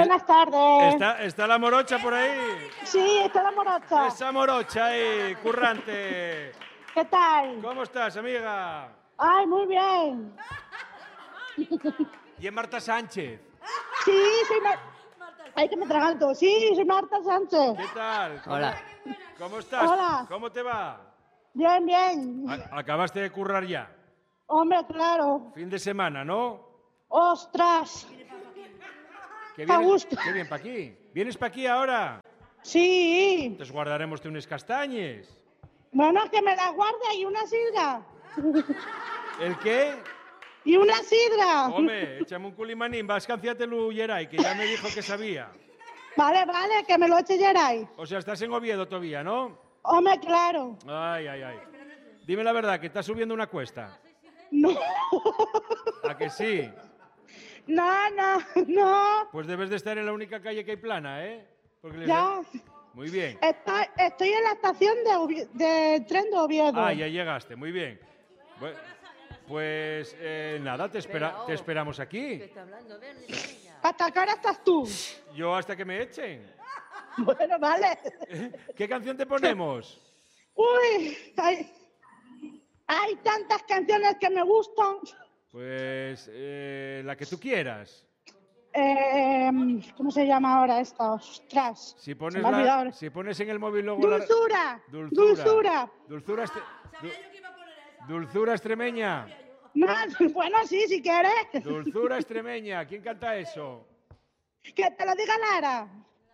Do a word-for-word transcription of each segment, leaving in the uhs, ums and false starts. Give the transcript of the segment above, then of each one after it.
Buenas tardes. ¿Está, ¿Está la morocha por ahí? Sí, está la morocha. Esa morocha ahí, currante. ¿Qué tal? ¿Cómo estás, amiga? Ay, muy bien. ¿Y es Marta Sánchez? Sí, soy Marta. Ay, que me traganto. Sí, soy Marta Sánchez. ¿Qué tal? ¿Cómo, Hola. ¿Cómo estás? Hola. ¿Cómo te va? Bien, bien. A- ¿Acabaste de currar ya? Hombre, claro. Fin de semana, ¿no? Ostras. ¿Qué A gusto. ¿Qué bien para aquí? ¿Vienes para aquí ahora? Sí. Entonces guardaremos unas castañes. Bueno, que me la guarde y una sidra. ¿El qué? Y una sidra. Hombre, échame un culimanín, vas canciátelo Yeray, que ya me dijo que sabía. Vale, vale, que me lo eche Geray. O sea, estás en Oviedo todavía, ¿no? Hombre, claro. Ay, ay, ay. Dime la verdad, que estás subiendo una cuesta. No. ¿A que sí? No, no, no. Pues debes de estar en la única calle que hay plana, ¿eh? Porque les- Ya. Muy bien. Estoy, estoy en la estación de, Ovi- de tren de Oviedo. Ah, ya llegaste, muy bien. Bu- Pues eh, nada, te, espera, te esperamos aquí. ¿Hasta qué hora estás tú? Yo hasta que me echen. Bueno, vale. ¿Qué canción te ponemos? Uy, hay, hay tantas canciones que me gustan. Pues eh, la que tú quieras. Eh, ¿Cómo se llama ahora esta? Ostras. Si se pones, me ha la- olvidado. si pones en el móvil luego la... Dulzura. Dulzura. Dulzura. Dulzura, estre- du- Dulzura extremeña. No, bueno, sí, si quieres. Dulzura extremeña. ¿Quién canta eso? Que te lo diga Lara.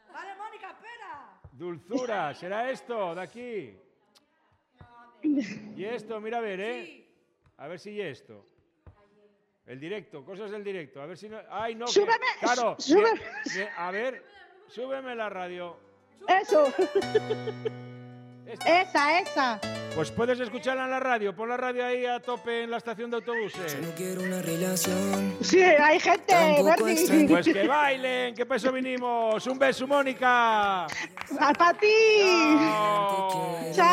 Dulzura, ¿será esto de aquí? Y esto, mira a ver, ¿eh? A ver si y esto. El directo, cosas del directo. A ver si no... ¡Ay, no! que- Súbeme, Claro. súbeme. que- que- a ver, súbeme la radio. Eso. Esta. Esa, esa. Pues puedes escucharla en la radio. Pon la radio ahí a tope en la estación de autobuses. No quiero una relación. Sí, hay gente, Tampoco Bernie. extraño. Pues que bailen, que peso vinimos. Un beso, Mónica. ¡Para ti! Chao. Chao.